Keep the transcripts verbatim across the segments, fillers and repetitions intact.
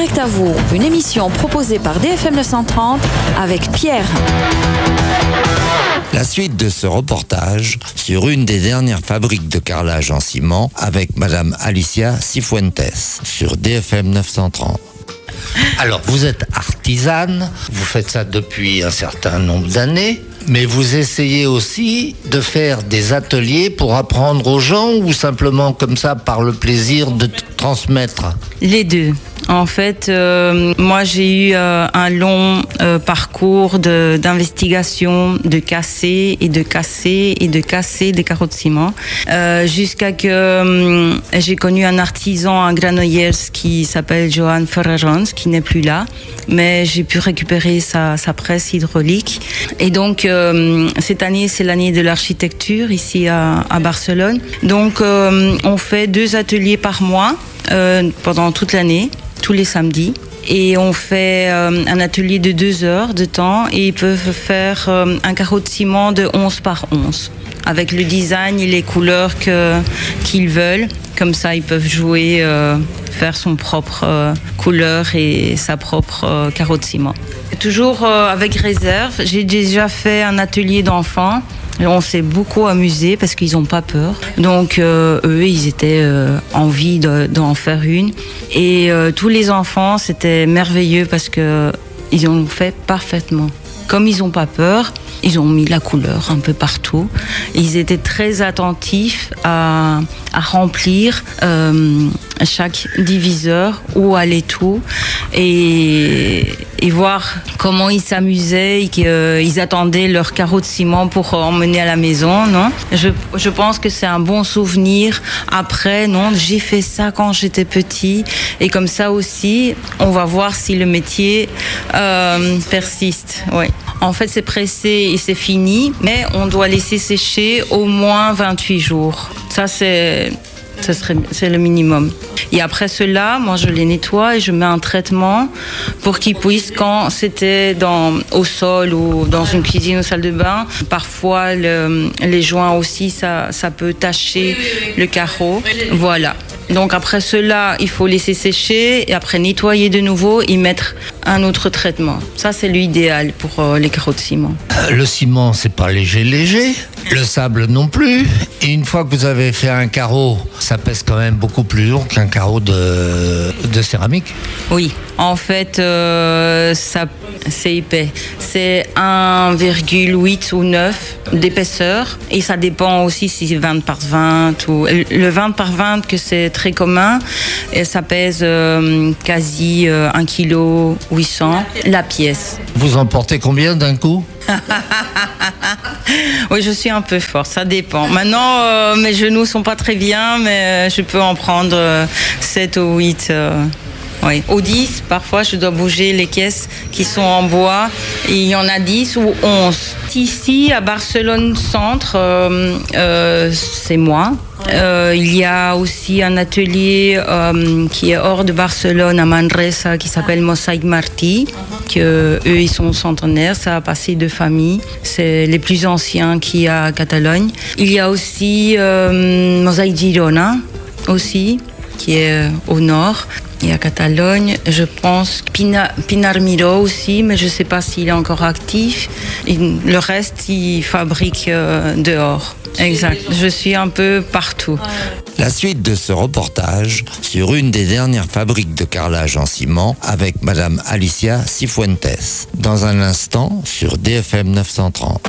Direct à vous, une émission proposée par D F M neuf cent trente avec Pierre. La suite de ce reportage sur une des dernières fabriques de carrelage en ciment avec Madame Alicia Cifuentes sur D F M neuf cent trente. Alors, vous êtes artisane, vous faites ça depuis un certain nombre d'années, mais vous essayez aussi de faire des ateliers pour apprendre aux gens ou simplement comme ça par le plaisir de t- transmettre? Les deux. En fait, euh, moi j'ai eu euh, un long euh, parcours de, d'investigation, de casser et de casser et de casser des carreaux de ciment, euh, jusqu'à que euh, j'ai connu un artisan à Granollers qui s'appelle Johan Ferrarons, qui n'est plus là, mais j'ai pu récupérer sa, sa presse hydraulique. Et donc euh, cette année, c'est l'année de l'architecture ici à, à Barcelone. Donc euh, on fait deux ateliers par mois euh, pendant toute l'année, tous les samedis. Et on fait euh, un atelier de deux heures de temps et ils peuvent faire euh, un carreau de ciment de onze par onze avec le design et les couleurs que, qu'ils veulent. Comme ça, ils peuvent jouer, euh, faire son propre euh, couleur et sa propre euh, carreau de ciment. Toujours euh, avec réserve. J'ai déjà fait un atelier d'enfants. On s'est beaucoup amusé parce qu'ils n'ont pas peur. Donc euh, eux, ils étaient euh, envie de, d'en faire une. Et euh, tous les enfants, c'était merveilleux parce que ils ont fait parfaitement. Comme ils n'ont pas peur, ils ont mis la couleur un peu partout. Ils étaient très attentifs à, à remplir euh, chaque diviseur, où allait tout, et, et voir comment ils s'amusaient et qu'ils euh, attendaient leur carreau de ciment pour emmener à la maison. Non, je, je pense que c'est un bon souvenir. Après, non, j'ai fait ça quand j'étais petit, et comme ça aussi, on va voir si le métier euh, persiste. Oui. En fait, c'est pressé et c'est fini, mais on doit laisser sécher au moins vingt-huit jours. Ça, c'est, ça serait, c'est le minimum. Et après cela, moi, je les nettoie et je mets un traitement pour qu'ils puissent, quand c'était dans, au sol ou dans une cuisine ou salle de bain, parfois le, les joints aussi, ça, ça peut tacher le carreau. Voilà. Donc après cela, il faut laisser sécher et après nettoyer de nouveau et mettre un autre traitement. Ça, c'est l'idéal pour euh, les carreaux de ciment. Euh, le ciment, c'est pas léger, léger. Le sable non plus. Et une fois que vous avez fait un carreau, ça pèse quand même beaucoup plus lourd qu'un carreau de, de céramique. Oui, en fait, euh, ça, c'est épais. C'est un virgule huit ou neuf d'épaisseur. Et ça dépend aussi si c'est vingt par vingt. Ou... Le vingt par vingt, que c'est très commun, et ça pèse euh, quasi euh, un kilo huit cents la pièce. Vous en portez combien d'un coup? Oui, je suis un peu forte, ça dépend. Maintenant, euh, mes genoux sont pas très bien, mais je peux en prendre euh, sept ou huit. Euh, oui. Au dix, parfois, je dois bouger les caisses qui sont en bois. Et il y en a dix ou onze. Ici, à Barcelone Centre, euh, euh, c'est moi. Euh, il y a aussi un atelier euh, qui est hors de Barcelone, à Manresa, qui s'appelle Mosaic Martí, que eux ils sont centenaires, ça a passé de famille, c'est les plus anciens qu'il y a à Catalogne. Il y a aussi euh, Mosaic Girona aussi, qui est au nord. Et à Catalogne, je pense Pina, Pinar Miró aussi, mais je ne sais pas s'il est encore actif. Et le reste, il fabrique euh, dehors. Exact. Je suis un peu partout. La suite de ce reportage sur une des dernières fabriques de carrelage en ciment avec Madame Alicia Cifuentes. Dans un instant sur D F M neuf cent trente.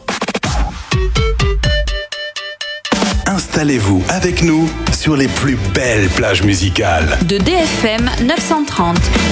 Installez-vous avec nous sur les plus belles plages musicales de D F M neuf cent trente.